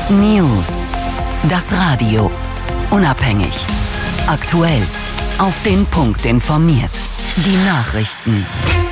News. Das Radio. Unabhängig. Aktuell. Auf den Punkt informiert. Die Nachrichten.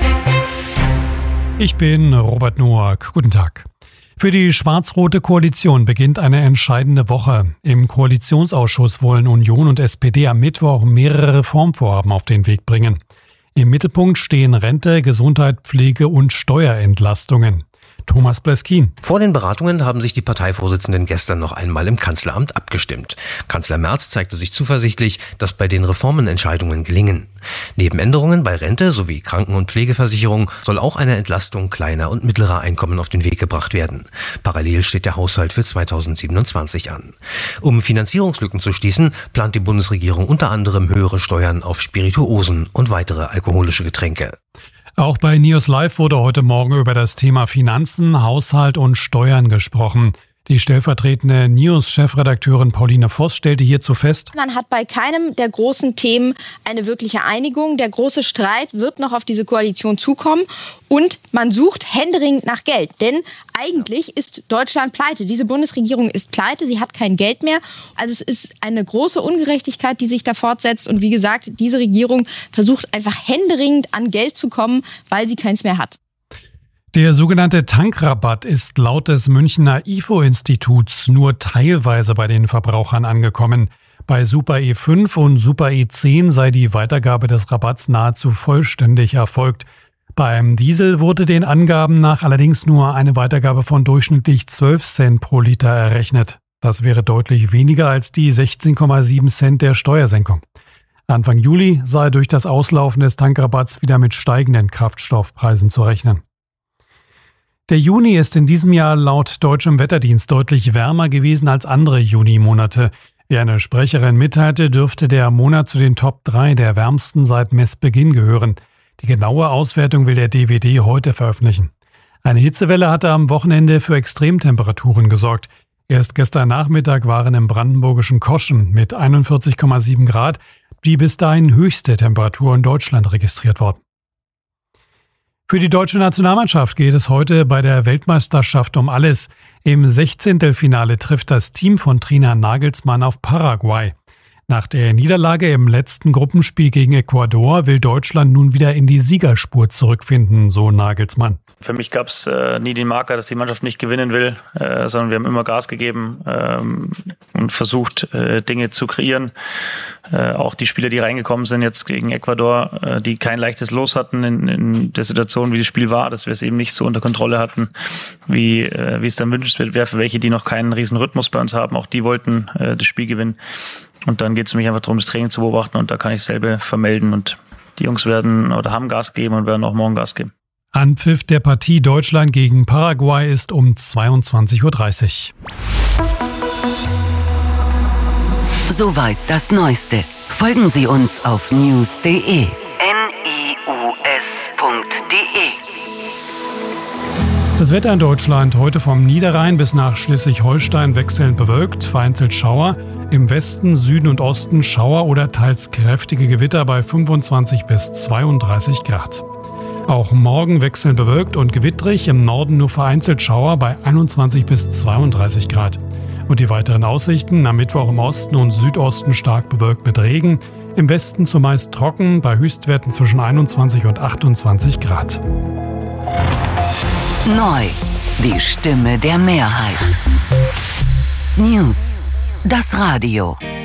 Ich bin Robert Noack. Guten Tag. Für die schwarz-rote Koalition beginnt eine entscheidende Woche. Im Koalitionsausschuss wollen Union und SPD am Mittwoch mehrere Reformvorhaben auf den Weg bringen. Im Mittelpunkt stehen Rente, Gesundheit, Pflege und Steuerentlastungen. Thomas Bleskin. Vor den Beratungen haben sich die Parteivorsitzenden gestern noch einmal im Kanzleramt abgestimmt. Kanzler Merz zeigte sich zuversichtlich, dass bei den Reformen Entscheidungen gelingen. Neben Änderungen bei Rente sowie Kranken- und Pflegeversicherung soll auch eine Entlastung kleiner und mittlerer Einkommen auf den Weg gebracht werden. Parallel steht der Haushalt für 2027 an. Um Finanzierungslücken zu schließen, plant die Bundesregierung unter anderem höhere Steuern auf Spirituosen und weitere alkoholische Getränke. Auch bei News Live wurde heute Morgen über das Thema Finanzen, Haushalt und Steuern gesprochen. Die stellvertretende News-Chefredakteurin Pauline Voss stellte hierzu fest: Man hat bei keinem der großen Themen eine wirkliche Einigung. Der große Streit wird noch auf diese Koalition zukommen und man sucht händeringend nach Geld. Denn eigentlich ist Deutschland pleite. Diese Bundesregierung ist pleite, sie hat kein Geld mehr. Also es ist eine große Ungerechtigkeit, die sich da fortsetzt. Und wie gesagt, diese Regierung versucht einfach händeringend an Geld zu kommen, weil sie keins mehr hat. Der sogenannte Tankrabatt ist laut des Münchner IFO-Instituts nur teilweise bei den Verbrauchern angekommen. Bei Super E5 und Super E10 sei die Weitergabe des Rabatts nahezu vollständig erfolgt. Beim Diesel wurde den Angaben nach allerdings nur eine Weitergabe von durchschnittlich 12 Cent pro Liter errechnet. Das wäre deutlich weniger als die 16,7 Cent der Steuersenkung. Anfang Juli sei durch das Auslaufen des Tankrabatts wieder mit steigenden Kraftstoffpreisen zu rechnen. Der Juni ist in diesem Jahr laut deutschem Wetterdienst deutlich wärmer gewesen als andere Junimonate. Wie eine Sprecherin mitteilte, dürfte der Monat zu den Top 3 der wärmsten seit Messbeginn gehören. Die genaue Auswertung will der DWD heute veröffentlichen. Eine Hitzewelle hatte am Wochenende für Extremtemperaturen gesorgt. Erst gestern Nachmittag waren im brandenburgischen Koschen mit 41,7 Grad die bis dahin höchste Temperatur in Deutschland registriert worden. Für die deutsche Nationalmannschaft geht es heute bei der Weltmeisterschaft um alles. Im 16. Trifft das Team von Trainer Nagelsmann auf Paraguay. Nach der Niederlage im letzten Gruppenspiel gegen Ecuador will Deutschland nun wieder in die Siegerspur zurückfinden, so Nagelsmann. Für mich gab es nie den Marker, dass die Mannschaft nicht gewinnen will, sondern wir haben immer Gas gegeben und versucht, Dinge zu kreieren. Auch die Spieler, die reingekommen sind jetzt gegen Ecuador, die kein leichtes Los hatten in der Situation, wie das Spiel war, dass wir es eben nicht so unter Kontrolle hatten, wie es dann wünschenswert wäre für welche, die noch keinen riesen Rhythmus bei uns haben. Auch die wollten das Spiel gewinnen. Und dann geht es für mich einfach darum, das Training zu beobachten und da kann ich selber vermelden. Und die Jungs haben Gas gegeben und werden auch morgen Gas geben. Anpfiff der Partie Deutschland gegen Paraguay ist um 22:30 Uhr. Soweit das Neueste. Folgen Sie uns auf news.de. news.de. Das Wetter in Deutschland heute vom Niederrhein bis nach Schleswig-Holstein wechselnd bewölkt, vereinzelt Schauer. Im Westen, Süden und Osten Schauer oder teils kräftige Gewitter bei 25 bis 32 Grad. Auch morgen wechselnd bewölkt und gewittrig, im Norden nur vereinzelt Schauer bei 21 bis 32 Grad. Und die weiteren Aussichten: am Mittwoch im Osten und Südosten stark bewölkt mit Regen, im Westen zumeist trocken, bei Höchstwerten zwischen 21 und 28 Grad. Neu, die Stimme der Mehrheit. News, das Radio.